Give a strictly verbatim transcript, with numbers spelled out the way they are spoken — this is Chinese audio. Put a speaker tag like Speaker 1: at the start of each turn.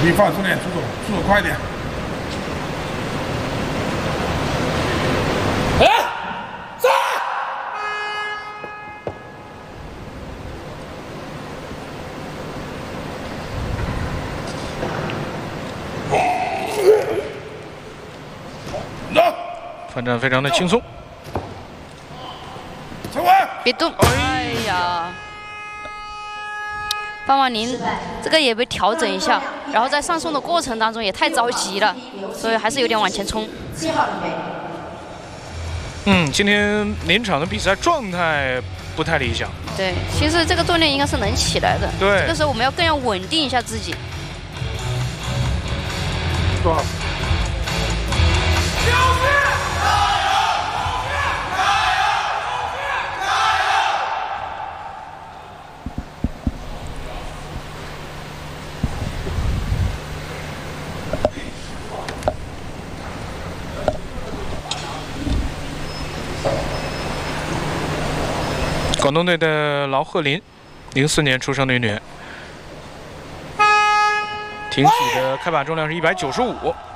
Speaker 1: 臂放松点，出手，出手快一点。
Speaker 2: 哎，杀！
Speaker 3: 反战非常的轻松。
Speaker 1: 陈文，
Speaker 4: 别动！哎呀，范万宁这个也被调整一下，然后在上送的过程当中也太着急了，所以还是有点往前冲。
Speaker 3: 嗯，今天临场的比赛状态不太理想。
Speaker 4: 对，其实这个锻炼应该是能起来的。
Speaker 3: 对，
Speaker 4: 这个时候我们要更要稳定一下自己。
Speaker 1: 多少？
Speaker 3: 广东队的劳鹤林，零四年出生的运动员，挺起的开把重量是一百九十五。